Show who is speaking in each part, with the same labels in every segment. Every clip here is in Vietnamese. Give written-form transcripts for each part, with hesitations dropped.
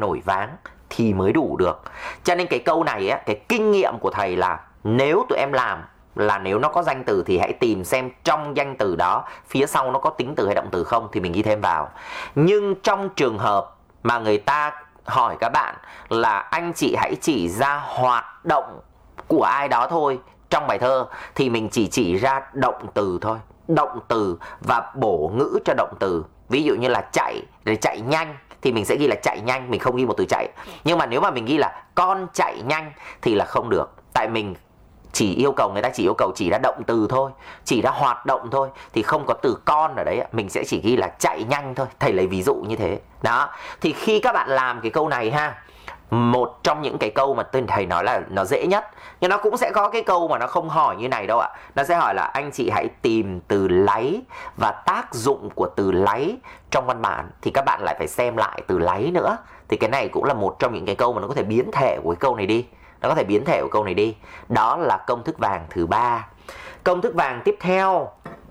Speaker 1: nổi váng thì mới đủ được. Cho nên cái câu này á, cái kinh nghiệm của thầy là nếu tụi em làm là nếu nó có danh từ thì hãy tìm xem trong danh từ đó phía sau nó có tính từ hay động từ không thì mình ghi thêm vào. Nhưng trong trường hợp mà người ta hỏi các bạn là anh chị hãy chỉ ra hoạt động của ai đó thôi trong bài thơ thì mình chỉ ra động từ thôi, động từ và bổ ngữ cho động từ. Ví dụ như là chạy, rồi chạy nhanh thì mình sẽ ghi là chạy nhanh, mình không ghi một từ chạy. Nhưng mà nếu mà mình ghi là con chạy nhanh thì là không được. Tại mình chỉ yêu cầu, người ta chỉ yêu cầu chỉ ra động từ thôi, chỉ ra hoạt động thôi, thì không có từ con ở đấy, mình sẽ chỉ ghi là chạy nhanh thôi. Thầy lấy ví dụ như thế. Đó, thì khi các bạn làm cái câu này ha, một trong những cái câu mà thầy nói là nó dễ nhất, nhưng nó cũng sẽ có cái câu mà nó không hỏi như này đâu ạ. Nó sẽ hỏi là anh chị hãy tìm từ láy và tác dụng của từ láy trong văn bản, thì các bạn lại phải xem lại từ láy nữa. Thì cái này cũng là một trong những cái câu mà nó có thể biến thể của cái câu này đi. Nó có thể biến thể của câu này đi. Đó là công thức vàng thứ 3. Công thức vàng tiếp theo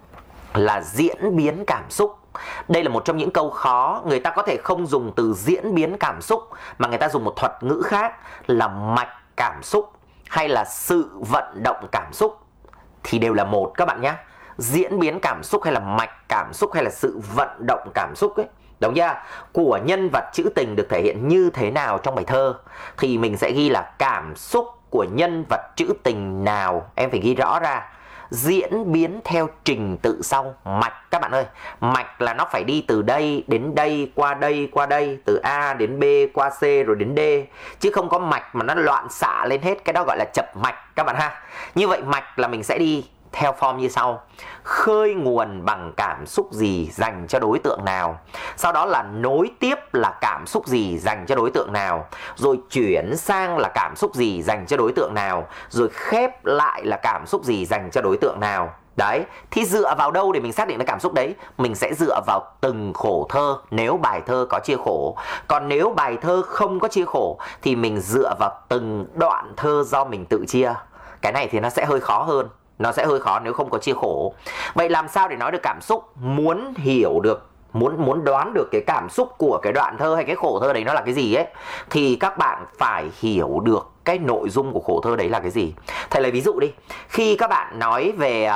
Speaker 1: là diễn biến cảm xúc. Đây là một trong những câu khó. Người ta có thể không dùng từ diễn biến cảm xúc mà người ta dùng một thuật ngữ khác là mạch cảm xúc hay là sự vận động cảm xúc, thì đều là một các bạn nhé. Diễn biến cảm xúc hay là mạch cảm xúc hay là sự vận động cảm xúc ấy, đúng chưa? Của nhân vật trữ tình được thể hiện như thế nào trong bài thơ thì mình sẽ ghi là cảm xúc của nhân vật trữ tình nào. Em phải ghi rõ ra. Diễn biến theo trình tự sau. Mạch các bạn ơi. Mạch là nó phải đi từ đây đến đây, qua đây, từ A đến B, qua C rồi đến D. Chứ không có mạch mà nó loạn xạ lên hết. Cái đó gọi là chập mạch các bạn ha. Như vậy mạch là mình sẽ đi theo form như sau. Khơi nguồn bằng cảm xúc gì dành cho đối tượng nào. Sau đó là nối tiếp là cảm xúc gì dành cho đối tượng nào. Rồi chuyển sang là cảm xúc gì dành cho đối tượng nào. Rồi khép lại là cảm xúc gì dành cho đối tượng nào. Đấy, thì dựa vào đâu để mình xác định là cảm xúc đấy? Mình sẽ dựa vào từng khổ thơ nếu bài thơ có chia khổ. Còn nếu bài thơ không có chia khổ thì mình dựa vào từng đoạn thơ do mình tự chia. Cái này thì nó sẽ hơi khó hơn. Nó sẽ hơi khó nếu không có chia khổ. Vậy làm sao để nói được cảm xúc? Muốn hiểu được, muốn đoán được cái cảm xúc của cái đoạn thơ hay cái khổ thơ đấy nó là cái gì ấy, thì các bạn phải hiểu được cái nội dung của khổ thơ đấy là cái gì. Thầy lấy ví dụ đi. Khi các bạn nói về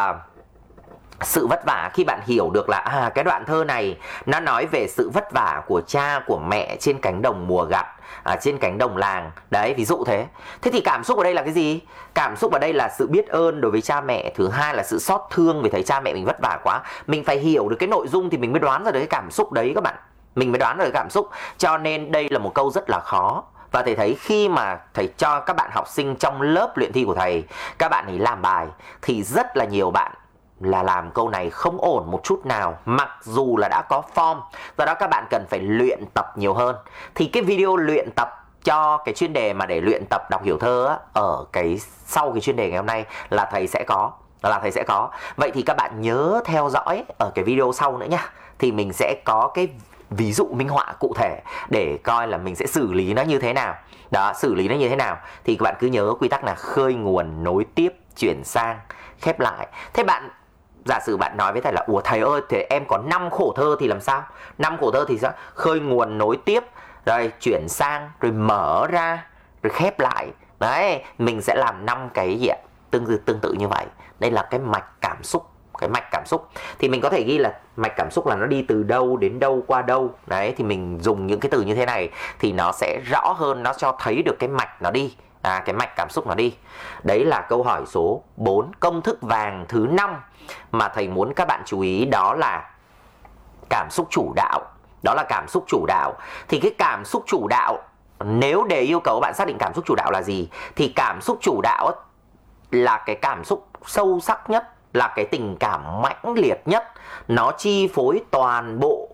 Speaker 1: sự vất vả, khi bạn hiểu được là cái đoạn thơ này nó nói về sự vất vả của cha của mẹ trên cánh đồng mùa gặt, trên cánh đồng làng. Đấy, ví dụ thế. Thế thì cảm xúc ở đây là cái gì? Cảm xúc ở đây là sự biết ơn đối với cha mẹ. Thứ hai là sự xót thương vì thấy cha mẹ mình vất vả quá. Mình phải hiểu được cái nội dung thì mình mới đoán ra được cái cảm xúc đấy các bạn. Mình mới đoán ra được cái cảm xúc. Cho nên đây là một câu rất là khó. Và thầy thấy khi mà thầy cho các bạn học sinh trong lớp luyện thi của thầy, các bạn ấy làm bài thì rất là nhiều bạn là làm câu này không ổn một chút nào, mặc dù là đã có form. Do đó các bạn cần phải luyện tập nhiều hơn. Thì cái video luyện tập cho cái chuyên đề mà để luyện tập đọc hiểu thơ á, ở cái sau cái chuyên đề ngày hôm nay là thầy sẽ có. Vậy thì các bạn nhớ theo dõi ở cái video sau nữa nhá. Thì mình sẽ có cái ví dụ minh họa cụ thể để coi là mình sẽ xử lý nó như thế nào. Đó, xử lý nó như thế nào. Thì các bạn cứ nhớ quy tắc là khơi nguồn, nối tiếp, chuyển sang, khép lại. Thế bạn giả sử bạn nói với thầy là ủa thầy ơi, thế em có 5 khổ thơ thì làm sao? 5 khổ thơ thì sao? Khơi nguồn, nối tiếp, rồi chuyển sang, rồi mở ra, rồi khép lại. Đấy, mình sẽ làm 5 cái gì ạ? Tương tự như vậy. Đây là cái mạch cảm xúc. Cái mạch cảm xúc thì mình có thể ghi là mạch cảm xúc là nó đi từ đâu đến đâu qua đâu. Đấy, thì mình dùng những cái từ như thế này thì nó sẽ rõ hơn, nó cho thấy được cái mạch nó đi. Cái mạch cảm xúc nó đi. Đấy là câu hỏi số 4. Công thức vàng thứ 5 mà thầy muốn các bạn chú ý đó là cảm xúc chủ đạo. Đó là cảm xúc chủ đạo. Thì cái cảm xúc chủ đạo, nếu để yêu cầu bạn xác định cảm xúc chủ đạo là gì, thì cảm xúc chủ đạo là cái cảm xúc sâu sắc nhất, là cái tình cảm mãnh liệt nhất. Nó chi phối toàn bộ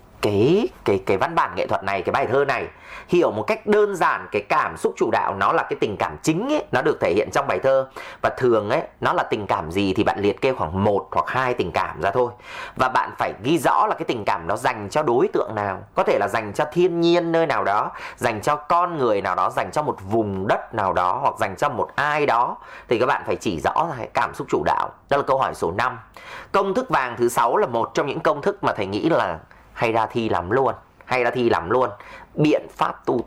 Speaker 1: cái văn bản nghệ thuật này, cái bài thơ này. Hiểu một cách đơn giản, cái cảm xúc chủ đạo nó là cái tình cảm chính ấy, nó được thể hiện trong bài thơ. Và thường ấy, nó là tình cảm gì thì bạn liệt kê khoảng 1 hoặc 2 tình cảm ra thôi. Và bạn phải ghi rõ là cái tình cảm nó dành cho đối tượng nào. Có thể là dành cho thiên nhiên nơi nào đó, dành cho con người nào đó, dành cho một vùng đất nào đó, hoặc dành cho một ai đó. Thì các bạn phải chỉ rõ ra cái cảm xúc chủ đạo. Đó là câu hỏi số 5. Công thức vàng thứ 6 là một trong những công thức mà thầy nghĩ là hay ra thi lắm luôn. Biện pháp tu